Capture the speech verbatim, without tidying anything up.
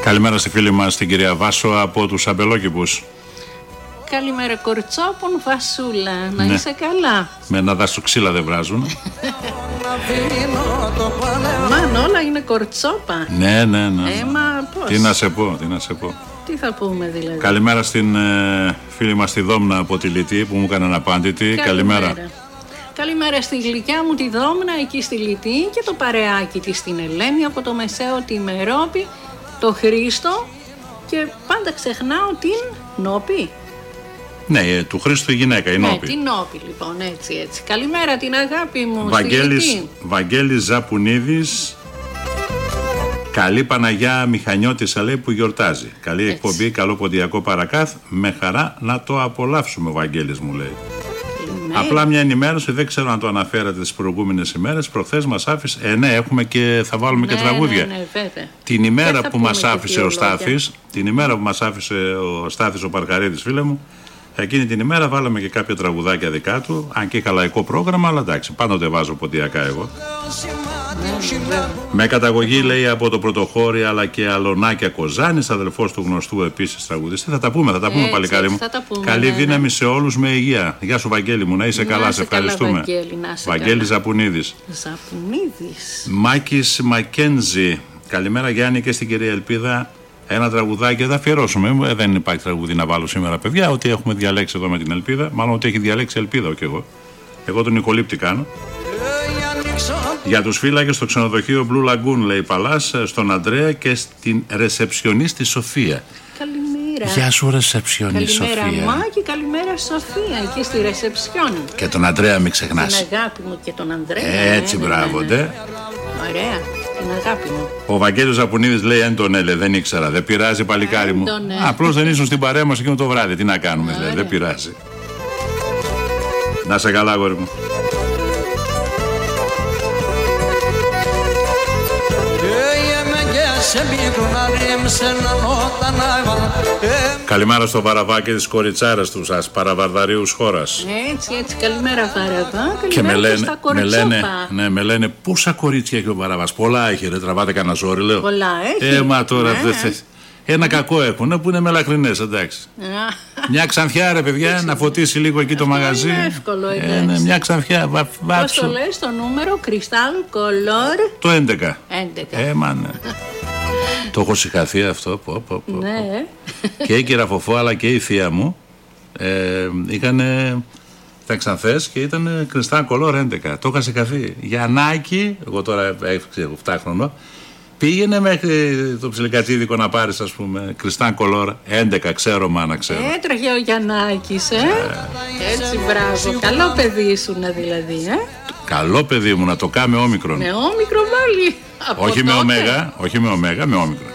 Καλημέρα στη φίλη μας την κυρία Βάσο από τους Αμπελόκηπους. Καλημέρα κορτσόπων Βασούλα, να ναι. Είσαι καλά. Με ένα δασοξύλα δεν βράζουν. Μαν όλα είναι κορτσόπα. Ναι, ναι, ναι. Ε, μα πώς. Τι να σε πω, τι να σε πω. Τι θα πούμε δηλαδή. Καλημέρα στην ε, φίλη μας τη Δόμνα από τη Λιτή που μου έκανε αναπάντητη. Καλημέρα. Καλημέρα. Καλημέρα στη γλυκιά μου τη Δόμνα εκεί στη Λιτή και το παρεάκι της στην Ελένη από το Μεσαίο τη Μερόπη, το Χρήστο και πάντα ξεχνάω την Νόπη. Ναι, του Χρήστου η γυναίκα, η ναι, Νόπη. Ναι, την Νόπη λοιπόν, έτσι έτσι. Καλημέρα την αγάπη μου. Βαγγέλης, Βαγγέλης Ζαπουνίδης. Καλή Παναγιά Μηχανιώτησα λέει που γιορτάζει. Καλή έτσι. Εκπομπή, καλό ποντιακό παρακάθ. Με χαρά να το απολαύσουμε, ο Βαγγέλης μου λέει. Ναι. Απλά μια ενημέρωση, δεν ξέρω αν το αναφέρατε τις προηγούμενες ημέρες. Προχθές μας άφησε. Ε, ναι, έχουμε και θα βάλουμε ναι, και τραγούδια. Ναι, ναι, βέβαια. Την ημέρα που μας άφησε ο Στάθης, την ημέρα που μας άφησε ο Στάθης ο Παρκαρίδης, φίλε μου, εκείνη την ημέρα βάλαμε και κάποια τραγουδάκια δικά του. Αν και είχα λαϊκό πρόγραμμα, αλλά εντάξει, πάντοτε βάζω ποντιακά εγώ. Ναι. Με καταγωγή λέει από το Πρωτοχώρι αλλά και Αλωνάκια Κοζάνης, αδελφός του γνωστού επίσης τραγουδιστή. Θα τα πούμε, θα τα πούμε, παλικάρι μου. Πούμε, Καλή ναι, δύναμη ναι. σε όλους με υγεία. Γεια σου Βαγγέλη μου, να είσαι να καλά, σε ευχαριστούμε. Βαγγέλη, Βαγγέλη Ζαπουνίδης. Ζαπουνίδης. Μάκης Μακένζη. Καλημέρα Γιάννη και στην κυρία Ελπίδα. Ένα τραγουδάκι θα αφιερώσουμε. Ε, δεν υπάρχει τραγουδί να βάλω σήμερα, παιδιά. Ότι έχουμε διαλέξει εδώ με την Ελπίδα. Μάλλον ότι έχει διαλέξει Ελπίδα, όχι εγώ. Εγώ τον Νικολίπτη κάνω. Για τους φύλακες στο ξενοδοχείο Blue Lagoon, λέει Παλάς, στον Αντρέα και στην ρεσεψιονίστη Σοφία. Καλημέρα. Γεια σου, ρεσεψιονίστη Σοφία. Καλημέρα, Μάκη, καλημέρα Σοφία, εκεί στη ρεσεψιόν. Και τον Αντρέα, μην ξεχνάς. Την αγάπη μου και τον Αντρέα. Έτσι, ναι, μπράβο, ναι, ναι, ναι. Ωραία. Την αγάπη μου. Ο Βαγγέλης Ζαπουνίδης λέει εν τον έλε, δεν ήξερα, δεν πειράζει παλικάρι μου. Απλώς δεν ήσουν στην παρέα μας εκείνο το βράδυ. Τι να κάνουμε, δηλαδή, δεν πειράζει. Να σε καλά, αγόρι μου. Καλημέρα στο Βαραβάκι της κοριτσάρας του σας, παραβαρδαρίους χώρας. Έτσι, έτσι, καλημέρα Βαραβά, καλημέρα και με λένε, στα με λένε, ναι, με λένε πόσα κορίτσια έχει ο Βαραβάς. Πολλά έχει, ρε, τραβάτε κανένα ζόρι, λέω. Πολλά έχει. Ε, μα τώρα, ναι. δε, ένα κακό έχουν που είναι μελαχρινές, εντάξει. Μια ξανθιά, ρε παιδιά, να φωτίσει λίγο εκεί το μαγαζί. Είναι εύκολο, εντάξει. Ε, ναι, μια ξανθιά, βα, πώς το λες το νούμερο, Crystal Color. Το έντεκα. έντεκα. Ε, μάνε. Το έχω συγχαθεί αυτό. Πω, πω, πω, ναι. Και η κυρα Φοφό αλλά και η θεία μου ε, είχαν τα ξανθές και ήταν Crystal Color έντεκα. Το είχα συγχαθεί. Γιαννάκη, εγώ τώρα έχω επτά χρονών, πήγαινε μέχρι το ψιλικατσίδικο να πάρεις, ας πούμε, Crystal Color έντεκα, ξέρω μάνα, ξέρω. Έτρεχε ο Γιαννάκης, ε. ε. Έτσι, μπράβο. Καλό παιδί ήσουν δηλαδή, ε. Καλό παιδί μου, να το κάμε όμικρον. Με όμικρον πάλι. Όχι με ωμέγα, όχι με ωμέγα, με όμικρον.